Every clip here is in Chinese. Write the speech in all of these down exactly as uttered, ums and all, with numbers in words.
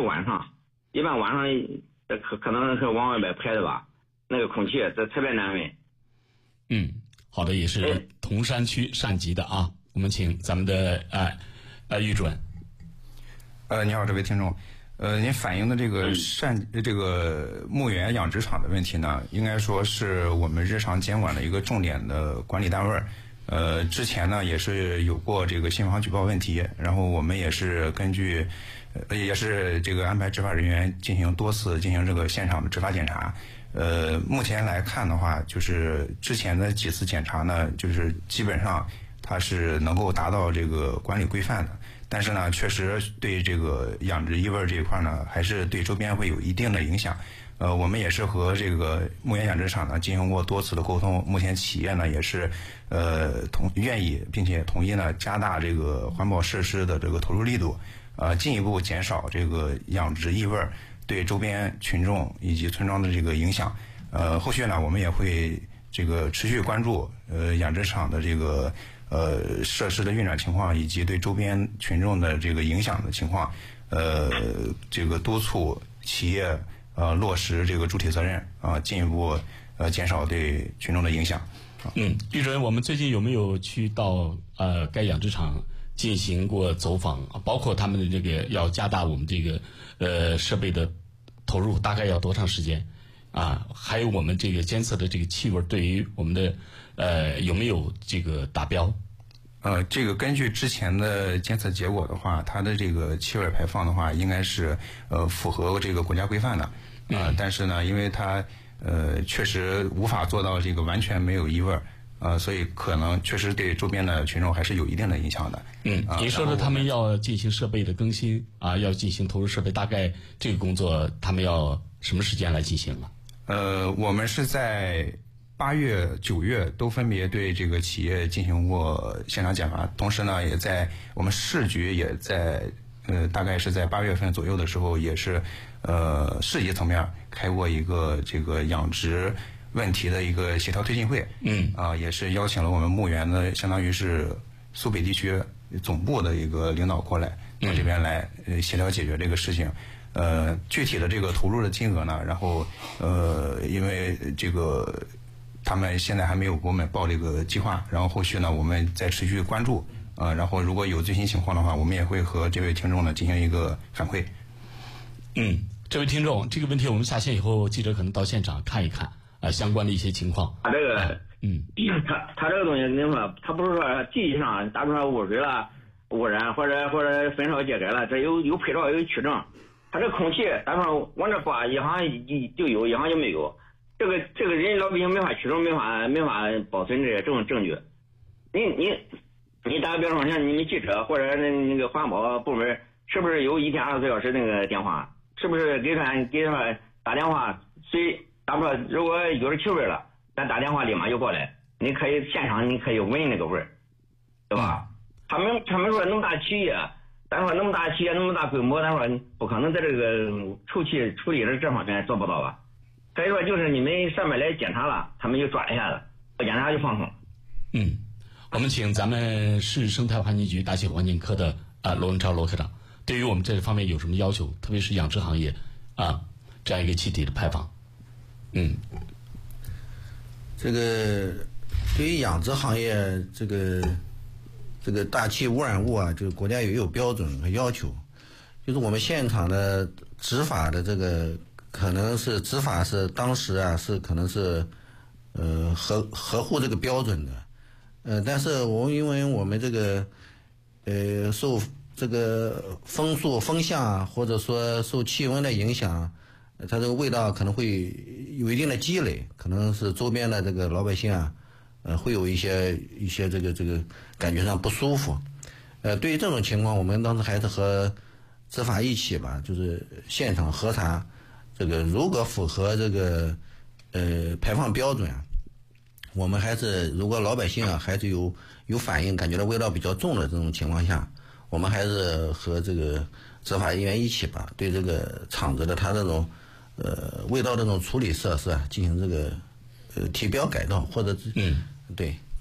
晚上，一般晚上这可可能是往外边排的吧，那个空气这特别难闻。 嗯，好的，也是铜山区上级的啊，我们请咱们的呃呃玉主任。 呃，你好，这位听众。呃，您反映的这个善这个牧原养殖场的问题呢，应该说是我们日常监管的一个重点的管理单位。呃，之前呢也是有过这个信访举报问题，然后我们也是根据，呃，也是这个安排执法人员进行多次进行这个现场的执法检查。呃，目前来看的话，就是之前的几次检查呢，就是基本上它是能够达到这个管理规范的。但是呢，确实对这个养殖异味这一块呢，还是对周边会有一定的影响。呃，我们也是和这个牧原养殖场呢进行过多次的沟通。目前企业呢也是呃同愿意并且同意呢加大这个环保设施的这个投入力度，呃，进一步减少这个养殖异味对周边群众以及村庄的这个影响。呃，后续呢我们也会这个持续关注呃养殖场的这个。呃，设施的运转情况以及对周边群众的这个影响的情况，呃，这个督促企业呃落实这个主体责任啊、呃，进一步呃减少对群众的影响。 嗯，玉主任，我们最近有没有去到呃该养殖场进行过走访？包括他们的这个要加大我们这个呃设备的投入，大概要多长时间？啊，还有我们这个监测的这个气味对于我们的呃有没有这个达标？ 呃，这个根据之前的监测结果的话，它的这个气味排放的话，应该是呃符合这个国家规范的啊、呃嗯。但是呢，因为它呃确实无法做到这个完全没有异味，呃，所以可能确实对周边的群众还是有一定的影响的。 嗯，您、呃、说的他们要进行设备的更新啊，要进行投入设备，大概这个工作他们要什么时间来进行呢？ 呃，我们是在八月、九月都分别对这个企业进行过现场检查，同时呢，也在我们市局也在呃，大概是在八月份左右的时候，也是呃市级层面开过一个这个养殖问题的一个协调推进会。 嗯啊、呃，也是邀请了我们牧原的，相当于是苏北地区总部的一个领导过来到这边来呃协调解决这个事情。呃，具体的这个投入的金额呢，然后呃，因为这个他们现在还没有给我们报这个计划，然后后续呢，我们再持续关注啊、呃，然后如果有最新情况的话，我们也会和这位听众呢进行一个反馈。 嗯，这位听众，这个问题我们下线以后，记者可能到现场看一看啊、呃、相关的一些情况。 他这个， 啊、嗯， 他他这个东西，你说他不是说地域上打出来污水了、污染或者或者焚烧秸秆了，这有有拍照有取证。他这空气，咱说往这刮，一行就有，一行就没有。这个这个人老百姓没法取证，没法没法保存这些证证据。你你你打个比方说，像你们记者或者那那个环保部门，是不是有一天二十四小时那个电话？是不是给他给他打电话？谁打不着？如果有这气味了，咱打电话立马就过来。你可以现场你可以闻那个味儿，对吧？他们他们说那么大企业。咱说那么大企业那么大规模，咱说不可能在这个臭气处理的这方面做不到吧？所以说就是你们上面来检查了，他们就抓一下子，不检查就放松。 嗯，我们请咱们市生态环境局大气环境科的啊罗文超罗科长，对于我们这方面有什么要求？特别是养殖行业啊这样一个气体的排放。嗯， 这个对于养殖行业这个。这个大气污染物啊，就是国家也有标准和要求，就是我们现场的执法的这个可能是执法是当时啊是可能是呃合合乎这个标准的，呃，但是我们因为我们这个呃受这个风速风向啊，或者说受气温的影响，它这个味道可能会有一定的积累，可能是周边的这个老百姓啊。呃，会有一些一些这个这个感觉上不舒服，呃，对于这种情况，我们当时还是和执法一起吧，就是现场核查，这个如果符合这个呃排放标准啊，我们还是如果老百姓啊还是有有反应，感觉到味道比较重的这种情况下，我们还是和这个执法人员一起吧，对这个厂子的它这种呃味道这种处理设施啊进行这个呃提标改造，或者是嗯。 对，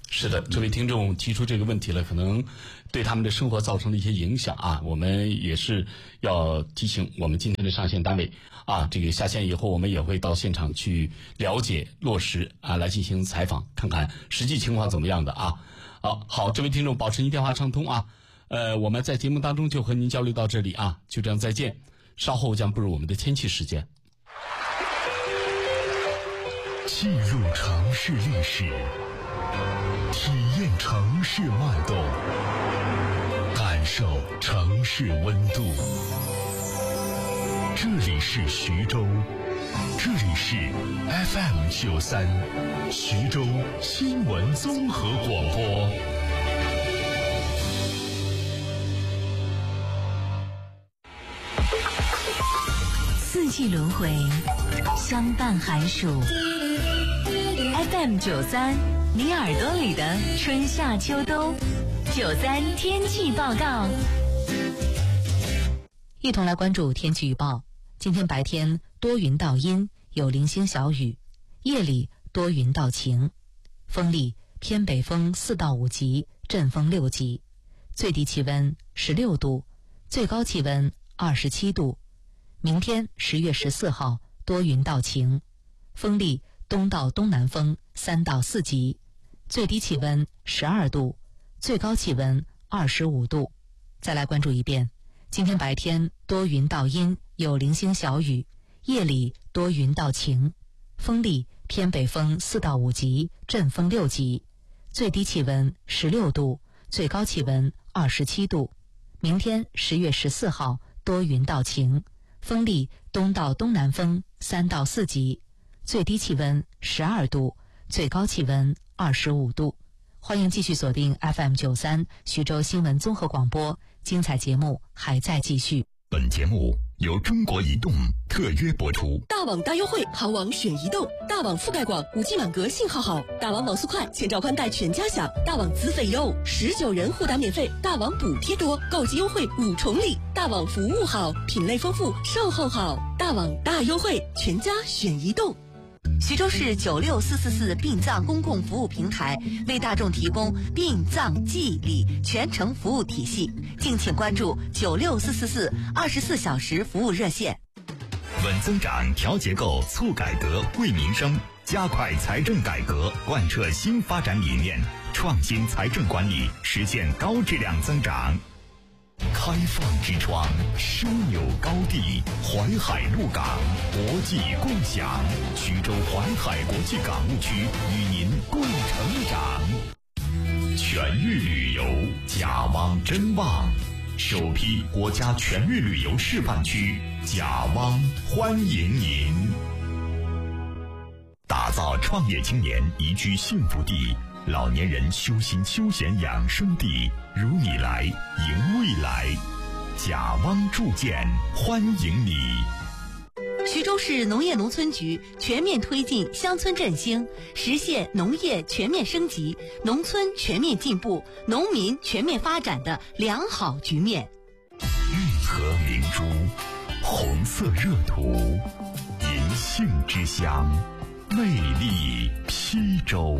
是的，这位听众提出这个问题了，可能对他们的生活造成了一些影响啊。我们也是要提醒我们今天的上线单位啊，这个下线以后，我们也会到现场去了解落实啊，来进行采访，看看实际情况怎么样的啊。好，好，这位听众保持您电话畅通啊。呃，我们在节目当中就和您交流到这里啊，就这样再见。稍后将步入我们的天气时间。 进入城市历史，体验城市脉动，感受城市温度。这里是徐州，这里是 F M 九三，徐州新闻综合广播。 四季轮回，相伴寒暑。F M 九三，你耳朵里的春夏秋冬。九三天气报告，一同来关注天气预报。今天白天多云到阴，有零星小雨；夜里多云到晴。风力偏北风四到五级，阵风六级。最低气温十六度，最高气温二十七度。明天十月十四号多云到晴，风力东到东南风三到四级，最低气温十二度，最高气温二十五度。再来关注一遍，今天白天多云到阴，有零星小雨；夜里多云到晴，风力偏北风四到五级，阵风六级，最低气温十六度，最高气温二十七度。明天十月十四号多云到晴，风力东到东南风三到四级，最低气温十二度，最高气温二十五度。欢迎继续锁定 F M 九三徐州新闻综合广播，精彩节目还在继续。 本节目由中国移动特约播出。 大网大优惠，行网选移动。大网覆盖广，五 G 满格，信号好。大网网速快，千兆宽带全家享。大网资费优，十九人互打免费。大网补贴多，购机优惠五重礼。大网服务好，品类丰富，售后好。大网大优惠，全家选移动。 徐州市九六四四四殡葬公共服务平台为大众提供殡葬祭礼全程服务体系，敬请关注九六四四四二十四小时服务热线。 稳增长、调结构、促改革、惠民生，加快财政改革，贯彻新发展理念，创新财政管理，实现高质量增长。开放之窗，枢纽高地，淮海陆港，国际共享。徐州淮海国际港务区与您共成长。全域旅游，甲汪真旺，首批国家全域旅游示范区，甲汪欢迎您。打造创业青年宜居幸福地，老年人修心休闲养生地，如你来迎未来。甲汪铸建欢迎你。 徐州市农业农村局全面推进乡村振兴，实现农业全面升级、农村全面进步、农民全面发展的良好局面。 运河明珠，红色热土，银杏之乡，魅力邳州。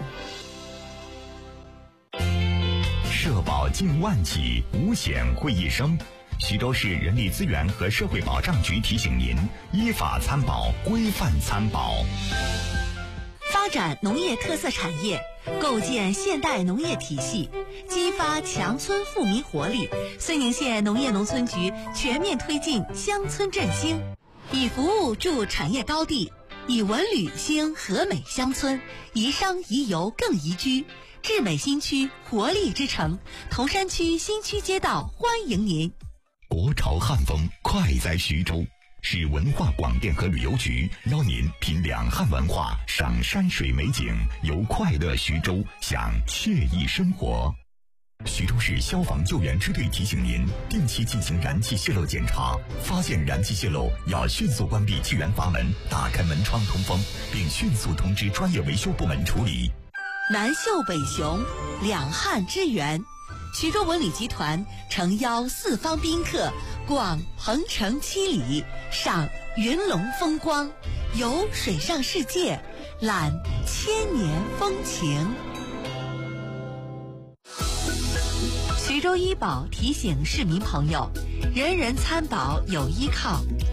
社保近万起，五险会一生。徐州市人力资源和社会保障局提醒您：依法参保，规范参保。 发展农业特色产业，构建现代农业体系，激发强村富民活力。绥宁县农业农村局全面推进乡村振兴，以服务助产业高地，以文旅兴和美乡村，宜商宜游更宜居。智美新区活力之城，铜山区新区街道欢迎您。 国潮汉风快在徐州，市文化广电和旅游局邀您品两汉文化，赏山水美景，游快乐徐州，享惬意生活。徐州市消防救援支队提醒您，定期进行燃气泄漏检查，发现燃气泄漏要迅速关闭气源阀门，打开门窗通风，并迅速通知专业维修部门处理。 南秀北雄，两汉之源。徐州文旅集团诚邀四方宾客逛鹏城七里，赏云龙风光，游水上世界，览千年风情。 州医保提醒市民朋友，人人参保有依靠。